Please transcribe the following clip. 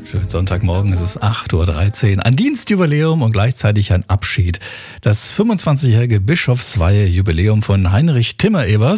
Sonntagmorgen ist es 8.13 Uhr. Ein Dienstjubiläum und gleichzeitig ein Abschied. Das 25-jährige Bischofsweihe-Jubiläum von Heinrich Timmer-Evers.